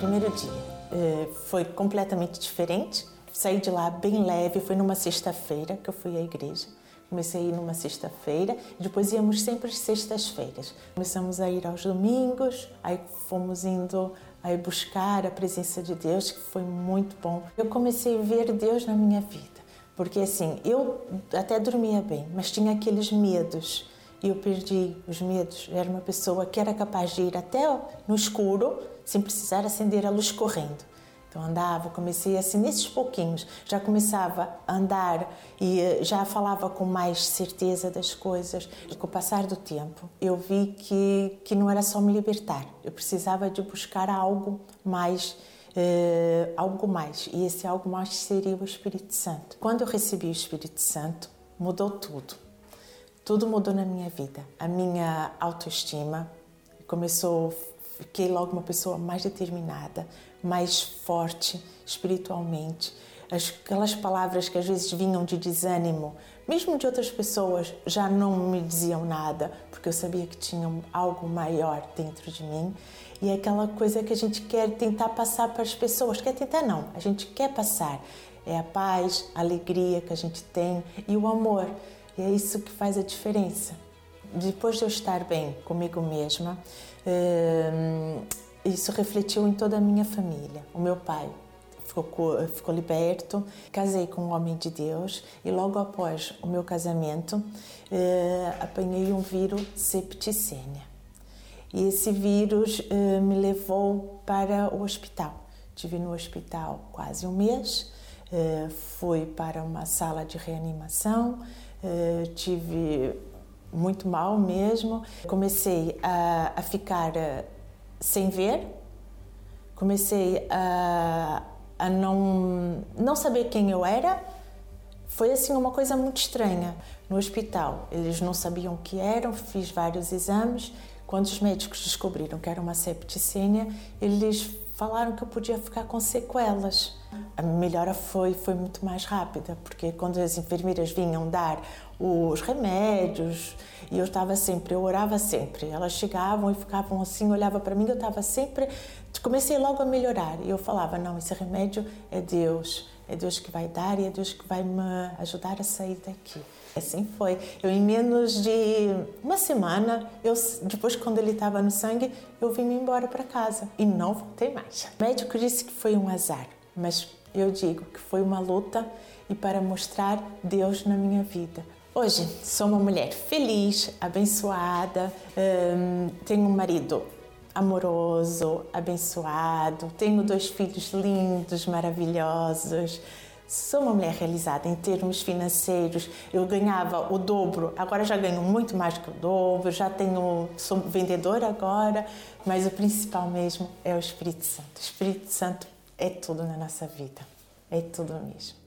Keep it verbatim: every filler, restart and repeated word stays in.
primeiro dia. Foi completamente diferente. Saí de lá bem leve, foi numa sexta-feira que eu fui à igreja. Comecei a ir numa sexta-feira, depois íamos sempre às sextas-feiras. Começamos a ir aos domingos, aí fomos indo aí buscar a presença de Deus, que foi muito bom. Eu comecei a ver Deus na minha vida, porque assim, eu até dormia bem, mas tinha aqueles medos. E eu perdi os medos. Eu era uma pessoa que era capaz de ir até no escuro, sem precisar acender a luz correndo. Então andava, comecei assim, nesses pouquinhos, já começava a andar e já falava com mais certeza das coisas. E com o passar do tempo, eu vi que, que não era só me libertar, eu precisava de buscar algo mais, eh, algo mais. E esse algo mais seria o Espírito Santo. Quando eu recebi o Espírito Santo, mudou tudo. Tudo mudou na minha vida. A minha autoestima começou, fiquei logo uma pessoa mais determinada, mais forte espiritualmente. Aquelas palavras que às vezes vinham de desânimo, mesmo de outras pessoas, já não me diziam nada, porque eu sabia que tinha algo maior dentro de mim. E é aquela coisa que a gente quer tentar passar para as pessoas. Quer tentar não, a gente quer passar. É a paz, a alegria que a gente tem e o amor. E é isso que faz a diferença. Depois de eu estar bem comigo mesma, isso refletiu em toda a minha família. O meu pai ficou, ficou liberto, casei com um homem de Deus e logo após o meu casamento apanhei um vírus septicemia. E esse vírus me levou para o hospital. Estive no hospital quase um mês, fui para uma sala de reanimação, Uh, tive muito mal mesmo, comecei a, a ficar uh, sem ver, comecei a, a não, não saber quem eu era. Foi assim uma coisa muito estranha. No hospital eles não sabiam o que eram, fiz vários exames. Quando os médicos descobriram que era uma septicemia, eles falaram que eu podia ficar com sequelas. A melhora foi, foi muito mais rápida, porque quando as enfermeiras vinham dar os remédios, e eu estava sempre, eu orava sempre, elas chegavam e ficavam assim, olhavam para mim, eu estava sempre, comecei logo a melhorar, e eu falava, não, esse remédio é Deus, é Deus que vai dar e é Deus que vai me ajudar a sair daqui. Assim foi. Eu, em menos de uma semana, eu, depois quando ele estava no sangue, eu vim embora para casa e não voltei mais. O médico disse que foi um azar, mas eu digo que foi uma luta e para mostrar Deus na minha vida. Hoje sou uma mulher feliz, abençoada, hum, tenho um marido amoroso, abençoado, tenho dois filhos lindos, maravilhosos. Sou uma mulher realizada em termos financeiros. Eu ganhava o dobro, agora já ganho muito mais que o dobro, já tenho, sou vendedora agora, mas o principal mesmo é o Espírito Santo. O Espírito Santo é tudo na nossa vida, é tudo mesmo.